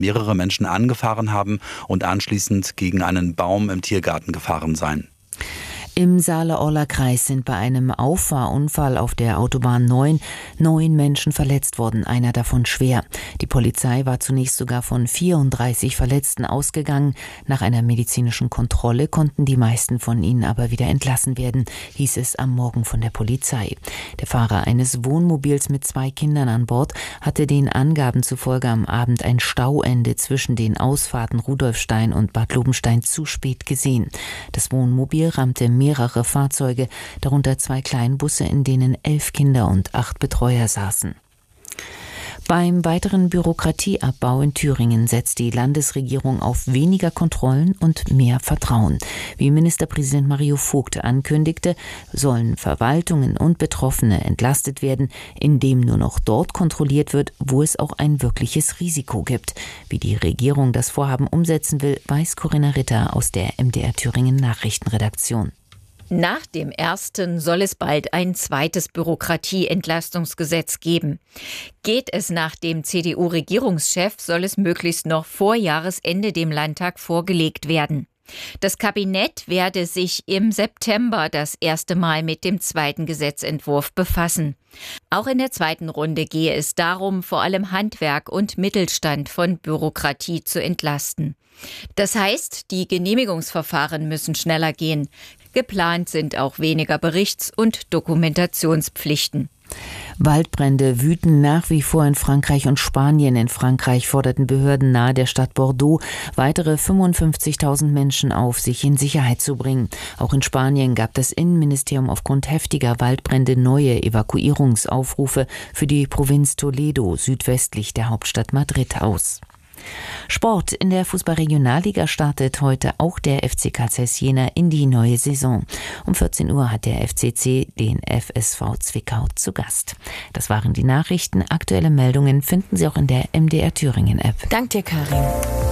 mehrere Menschen angefahren haben und anschließend gegen einen Baum im Tiergarten gefahren seien. Im Saale-Orler Kreis sind bei einem Auffahrunfall auf der Autobahn 9 Menschen verletzt worden, einer davon schwer. Die Polizei war zunächst sogar von 34 Verletzten ausgegangen. Nach einer medizinischen Kontrolle konnten die meisten von ihnen aber wieder entlassen werden, hieß es am Morgen von der Polizei. Der Fahrer eines Wohnmobils mit 2 Kindern an Bord hatte den Angaben zufolge am Abend ein Stauende zwischen den Ausfahrten Rudolfstein und Bad Lobenstein zu spät gesehen. Das Wohnmobil rammte mehrere Fahrzeuge, darunter 2 Kleinbusse, in denen 11 Kinder und 8 Betreuer saßen. Beim weiteren Bürokratieabbau in Thüringen setzt die Landesregierung auf weniger Kontrollen und mehr Vertrauen. Wie Ministerpräsident Mario Vogt ankündigte, sollen Verwaltungen und Betroffene entlastet werden, indem nur noch dort kontrolliert wird, wo es auch ein wirkliches Risiko gibt. Wie die Regierung das Vorhaben umsetzen will, weiß Corinna Ritter aus der MDR Thüringen Nachrichtenredaktion. Nach dem ersten soll es bald ein zweites Bürokratieentlastungsgesetz geben. Geht es nach dem CDU-Regierungschef, soll es möglichst noch vor Jahresende dem Landtag vorgelegt werden. Das Kabinett werde sich im September das erste Mal mit dem zweiten Gesetzentwurf befassen. Auch in der zweiten Runde gehe es darum, vor allem Handwerk und Mittelstand von Bürokratie zu entlasten. Das heißt, die Genehmigungsverfahren müssen schneller gehen. Geplant sind auch weniger Berichts- und Dokumentationspflichten. Waldbrände wüten nach wie vor in Frankreich und Spanien. In Frankreich forderten Behörden nahe der Stadt Bordeaux weitere 55.000 Menschen auf, sich in Sicherheit zu bringen. Auch in Spanien gab das Innenministerium aufgrund heftiger Waldbrände neue Evakuierungsaufrufe für die Provinz Toledo südwestlich der Hauptstadt Madrid aus. Sport. In der Fußball-Regionalliga startet heute auch der FCK Zeiss Jena in die neue Saison. Um 14 Uhr hat der FCC den FSV Zwickau zu Gast. Das waren die Nachrichten. Aktuelle Meldungen finden Sie auch in der MDR Thüringen App. Dank dir, Karin.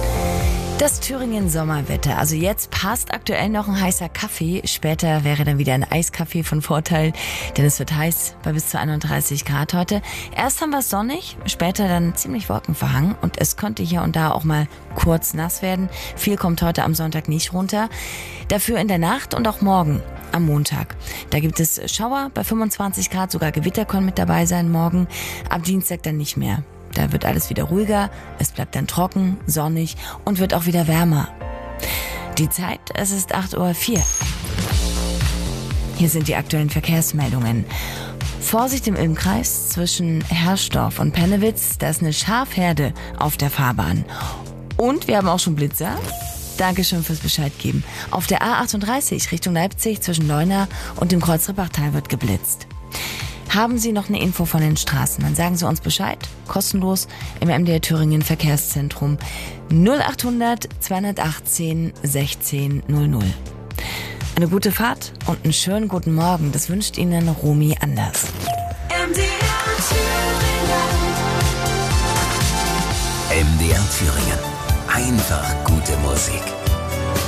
Das Thüringen-Sommerwetter. Also jetzt passt aktuell noch ein heißer Kaffee. Später wäre dann wieder ein Eiskaffee von Vorteil, denn es wird heiß bei bis zu 31 Grad heute. Erst haben wir es sonnig, später dann ziemlich wolkenverhangen und es könnte hier und da auch mal kurz nass werden. Viel kommt heute am Sonntag nicht runter. Dafür in der Nacht und auch morgen am Montag. Da gibt es Schauer bei 25 Grad, sogar Gewitter können mit dabei sein morgen. Ab Dienstag dann nicht mehr. Da wird alles wieder ruhiger, es bleibt dann trocken, sonnig und wird auch wieder wärmer. Die Zeit, es ist 8:04 Uhr. Hier sind die aktuellen Verkehrsmeldungen. Vorsicht im Ilmkreis zwischen Herrsdorf und Pennewitz, da ist eine Schafherde auf der Fahrbahn. Und wir haben auch schon Blitzer. Dankeschön fürs Bescheid geben. Auf der A38 Richtung Leipzig zwischen Leuna und dem Kreuz-Rippachtal wird geblitzt. Haben Sie noch eine Info von den Straßen, dann sagen Sie uns Bescheid, kostenlos im MDR Thüringen Verkehrszentrum 0800 218 16 00. Eine gute Fahrt und einen schönen guten Morgen, das wünscht Ihnen Romy Anders. MDR Thüringen, einfach gute Musik.